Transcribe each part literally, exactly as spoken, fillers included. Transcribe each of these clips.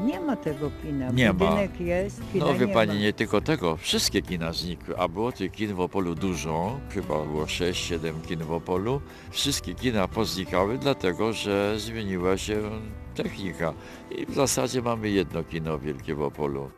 nie ma tego kina. Nie ma. Budynek jest, kina No wie nie pani, ma. nie tylko tego, wszystkie kina znikły, a było tych kin w Opolu dużo, chyba było sześć siedem kin w Opolu. Wszystkie kina poznikały, dlatego że zmieniła się technika i w zasadzie mamy jedno kino wielkie w Opolu.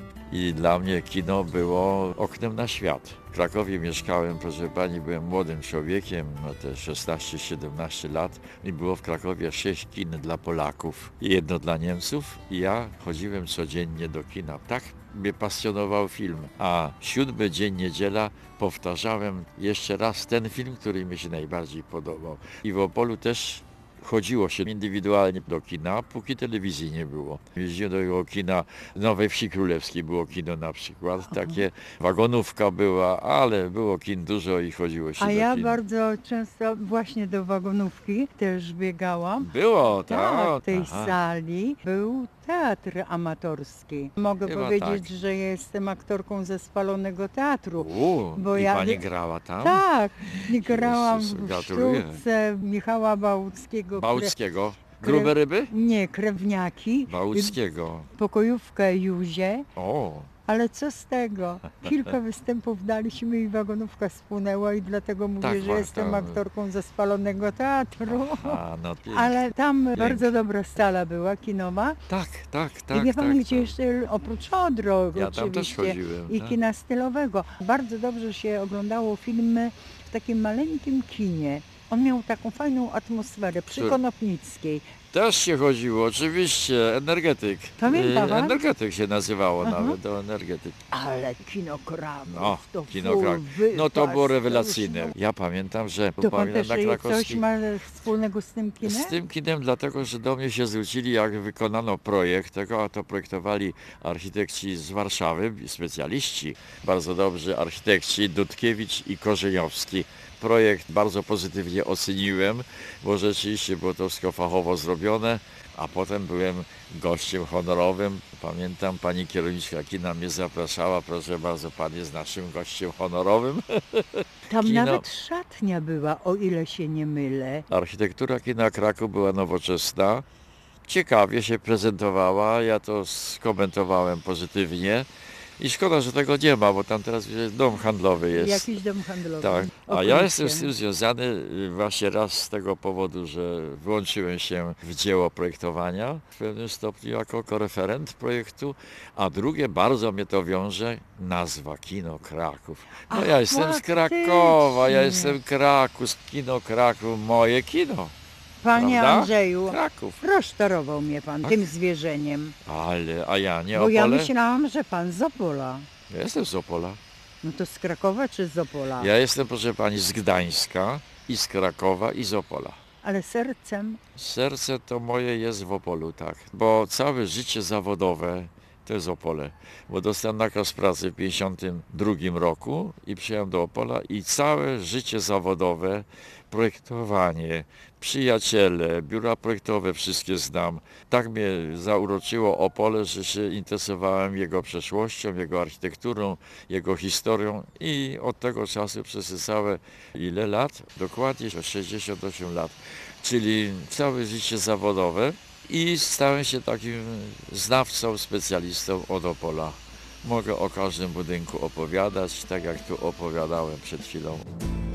I dla mnie kino było oknem na świat. W Krakowie mieszkałem, proszę pani, byłem młodym człowiekiem, no te szesnaście siedemnaście lat i było w Krakowie sześć kin dla Polaków i jedno dla Niemców i ja chodziłem codziennie do kina. Tak mnie pasjonował film, a siódmy dzień niedziela powtarzałem jeszcze raz ten film, który mi się najbardziej podobał. I w Opolu też chodziło się indywidualnie do kina, póki telewizji nie było. Jeździłem do tego kina, w Nowej Wsi Królewskiej było kino na przykład, takie wagonówka była, ale było kin dużo i chodziło się A do ja kin. bardzo często właśnie do wagonówki też biegałam. Było, Tak, tak. w tej Aha. sali był teatr amatorski. Mogę Chyba powiedzieć, tak. że jestem aktorką ze Spalonego Teatru. U, Bo i ja- pani grała tam? Tak, i grałam Jezus, w gratuluję. sztuce Michała Bałuckiego. Bałuckiego. Kre- Grube ryby? Nie, Krewniaki. Bałuckiego. Pokojówkę Józię. O, Ale co z tego? Kilka występów daliśmy i wagonówka spłynęła i dlatego mówię, Tak, że tak, jestem tak. aktorką ze Spalonego Teatru. a no pięknie. Ale tam bardzo dobra sala była, kinowa. Tak, tak, I tak. wie pan, tak, gdzie tak. jeszcze oprócz Odro Ja tam też oczywiście chodziłem. i tak. kina stylowego. Bardzo dobrze się oglądało filmy w takim maleńkim kinie. On miał taką fajną atmosferę przy Który? Konopnickiej. Też się chodziło, oczywiście, energetyk. Pamięta Y, pan? Energetyk się nazywało Aha. nawet, to energetyk. Ale kino Kraków, No, to kino full Krak. No to wypas, było to rewelacyjne. już, Ja pamiętam, że no. To pan pamiętam też na coś krakowskiej. ma wspólnego z tym kinem? Z tym kinem, dlatego że do mnie się zwrócili, jak wykonano projekt tego, a to projektowali architekci z Warszawy, specjaliści, bardzo dobrzy architekci Dudkiewicz i Korzeniowski. Projekt bardzo pozytywnie oceniłem, bo rzeczywiście było to wszystko fachowo zrobione, a potem byłem gościem honorowym. Pamiętam, pani kierowniczka kina mnie zapraszała, proszę bardzo, pan jest naszym gościem honorowym. Tam kino- nawet szatnia była, o ile się nie mylę. Architektura kina Kraków była nowoczesna, ciekawie się prezentowała, ja to skomentowałem pozytywnie i szkoda, że tego nie ma, bo tam teraz dom handlowy jest. Jakiś dom handlowy. Tak, a ja Okrutnie. jestem z tym związany y, właśnie raz z tego powodu, że włączyłem się w dzieło projektowania w pewnym stopniu jako koreferent projektu, a drugie bardzo mnie to wiąże, nazwa Kino Kraków. No Ach, ja jestem z Krakowa, ja jestem Kraków, Kino Kraków, moje kino, Panie prawda? Andrzeju, Kraków. rozczarował mnie pan tym zwierzeniem. Ale, a ja nie Bo ja Opole? myślałam, że pan z Opola. Ja jestem z Opola. No to z Krakowa czy z Opola? Ja jestem, proszę pani, z Gdańska i z Krakowa i z Opola. Ale sercem. Serce to moje jest w Opolu, tak. Bo całe życie zawodowe to jest Opole. Bo dostałem nakaz pracy w pięćdziesiątym drugim roku i przyjechałem do Opola i całe życie zawodowe, projektowanie, przyjaciele, biura projektowe wszystkie znam. Tak mnie zauroczyło Opole, że się interesowałem jego przeszłością, jego architekturą, jego historią i od tego czasu przez te całe ile lat? Dokładnie sześćdziesiąt osiem lat. Czyli całe życie zawodowe i stałem się takim znawcą, specjalistą od Opola. Mogę o każdym budynku opowiadać, tak jak tu opowiadałem przed chwilą.